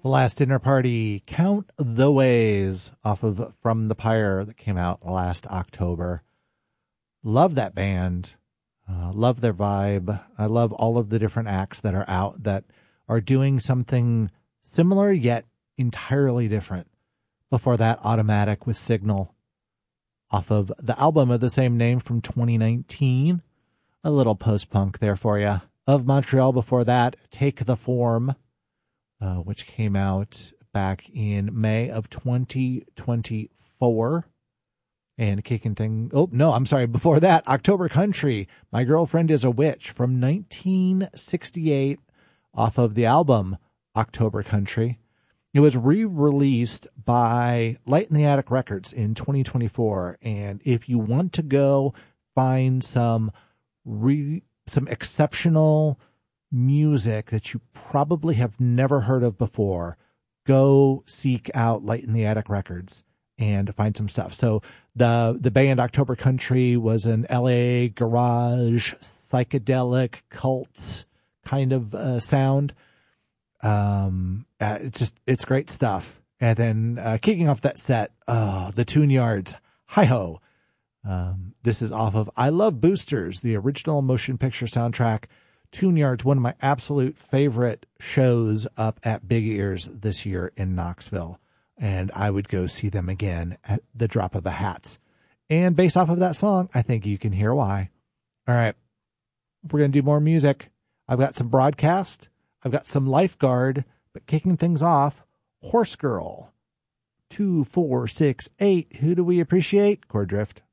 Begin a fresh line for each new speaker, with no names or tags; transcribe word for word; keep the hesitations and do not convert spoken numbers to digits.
The Last Dinner Party, Count the Ways, off of From the Pyre, that came out last October. Love that band. Uh, love their vibe. I love all of the different acts that are out that are doing something similar yet entirely different. Before that, Automatic with Signal, off of the album of the same name from twenty nineteen. A little post-punk there for you. Of Montreal before that, Take the Form, Uh, which came out back in May of twenty twenty-four. And kicking thing, oh, no, I'm sorry, before that, October Country, My Girlfriend is a Witch, from nineteen sixty-eight, off of the album October Country. It was re-released by Light in the Attic Records in twenty twenty-four. And if you want to go find some re, some exceptional music that you probably have never heard of before, go seek out Light in the Attic Records and find some stuff. So the the band October Country was an L A garage psychedelic cult kind of uh, sound. Um, uh, it's just it's great stuff. And then uh, kicking off that set, oh, the Tune Yards, hi ho. Um, this is off of I Love Boosters, the original motion picture soundtrack. Tune Yards, one of my absolute favorite shows up at Big Ears this year in Knoxville. And I would go see them again at the drop of a hat. And based off of that song, I think you can hear why. All right. We're going to do more music. I've got some Broadcast. I've got some Lifeguard. But kicking things off, Horse Girl. Two, four, six, eight. Who do we appreciate? Chord Drift.